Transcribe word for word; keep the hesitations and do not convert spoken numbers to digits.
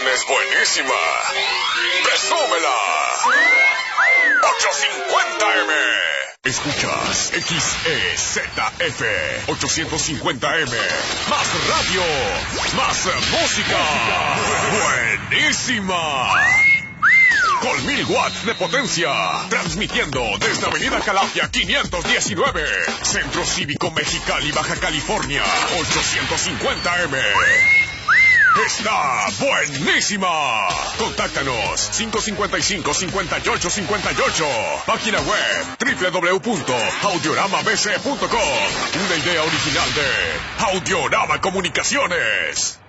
es buenísima. ¡Presúmela! ochocientos cincuenta eme. Escuchas X E Z F ochocientos cincuenta eme. Más radio, más música. ¡Buenísima! Con mil watts de potencia, transmitiendo desde Avenida Calafia quinientos diecinueve, Centro Cívico Mexicali, Baja California, ochocientos cincuenta eme. ¡Está buenísima! Contáctanos cinco cinco cinco, cinco ocho cinco ocho. Página web doble u doble u doble u punto audiorama b c punto com. Una idea original de Audiorama Comunicaciones.